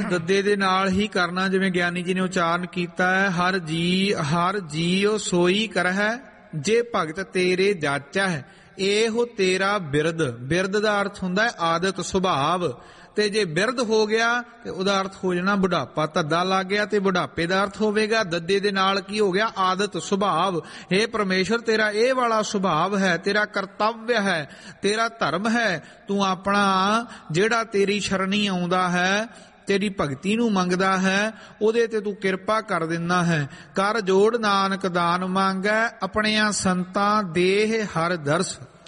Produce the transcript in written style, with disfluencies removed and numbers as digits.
ਦੱਦੇ ਦੇ ਨਾਲ ਹੀ ਕਰਨਾ, ਜਿਵੇਂ ਗਿਆਨੀ ਜੀ ਨੇ ਉਚਾਰਨ ਕੀਤਾ ਹੈ। ਹਰ ਜੀਉ ਸੋਈ ਕਰਹਿ ਜੇ ਭਗਤ ਤੇਰੇ ਜਾਚਾ ਹੈ। ਇਹੋ ਤੇਰਾ ਬਿਰਦ ਦਾ ਅਰਥ ਹੁੰਦਾ ਹੈ ਆਦਤ, ਸੁਭਾਵ। ਤੇ ਜੇ ਬਿਰਧ ਹੋ ਗਿਆ ਤੇ ਉਹਦਾ ਅਰਥ ਹੋ ਜਾਣਾ ਬੁਢਾਪਾ। ਧੱਦਾ ਲੱਗ ਗਿਆ ਤੇ ਬੁਢਾਪੇ ਦਾ ਅਰਥ ਹੋਵੇਗਾ। ਦੱਦੇ ਦੇ ਨਾਲ ਕੀ ਹੋ ਗਿਆ? ਆਦਤ, ਸੁਭਾਵ। ਹੇ ਪਰਮੇਸ਼ਰ, ਤੇਰਾ ਇਹ ਵਾਲਾ ਸੁਭਾਵ ਹੈ, ਤੇਰਾ ਕਰਤੱਵ ਹੈ, ਤੇਰਾ ਧਰਮ ਹੈ। ਤੂੰ ਆਪਣਾ ਜਿਹੜਾ ਤੇਰੀ ਸ਼ਰਣੀ ਆਉਂਦਾ ਹੈ, ਤੇਰੀ ਭਗਤੀ ਨੂੰ ਮੰਗਦਾ ਹੈ, ਉਹਦੇ ਤੇ ਤੂੰ ਕਿਰਪਾ ਕਰ ਦਿੰਦਾ ਹੈ। ਕਰ ਜੋੜ ਨਾਨਕ ਦਾਨ ਮੰਗੈ, ਆਪਣਿਆਂ ਸੰਤਾਂ ਦੇਹ ਹਰ ਦਰਸ।